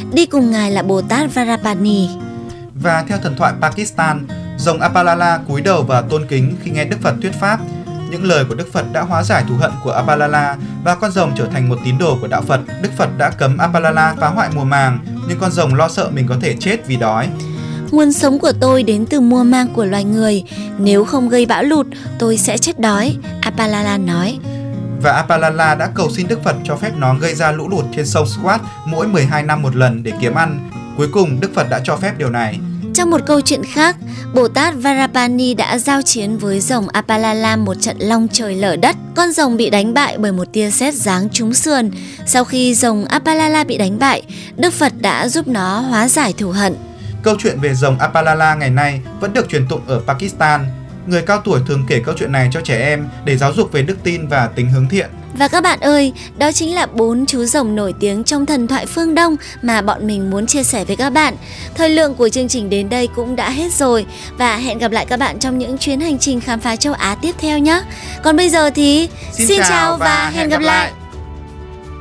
đi cùng ngài là Bồ Tát Vajrapani. Và theo thần thoại Pakistan, rồng Apalala cúi đầu và tôn kính khi nghe Đức Phật thuyết pháp. Những lời của Đức Phật đã hóa giải thù hận của Apalala và con rồng trở thành một tín đồ của đạo Phật. Đức Phật đã cấm Apalala phá hoại mùa màng, nhưng con rồng lo sợ mình có thể chết vì đói. Nguồn sống của tôi đến từ mùa màng của loài người. Nếu không gây bão lụt, tôi sẽ chết đói, Apalala nói. Và Apalala đã cầu xin Đức Phật cho phép nó gây ra lũ lụt trên sông Swat mỗi 12 năm một lần để kiếm ăn. Cuối cùng, Đức Phật đã cho phép điều này. Trong một câu chuyện khác, Bồ Tát Vajrapani đã giao chiến với rồng Apalala một trận long trời lở đất. Con rồng bị đánh bại bởi một tia sét giáng trúng sườn. Sau khi rồng Apalala bị đánh bại, Đức Phật đã giúp nó hóa giải thù hận. Câu chuyện về rồng Apalala ngày nay vẫn được truyền tụng ở Pakistan. Người cao tuổi thường kể câu chuyện này cho trẻ em để giáo dục về đức tin và tính hướng thiện. Và các bạn ơi, đó chính là 4 chú rồng nổi tiếng trong thần thoại phương Đông mà bọn mình muốn chia sẻ với các bạn. Thời lượng của chương trình đến đây cũng đã hết rồi và hẹn gặp lại các bạn trong những chuyến hành trình khám phá châu Á tiếp theo nhé. Còn bây giờ thì xin chào và hẹn gặp lại.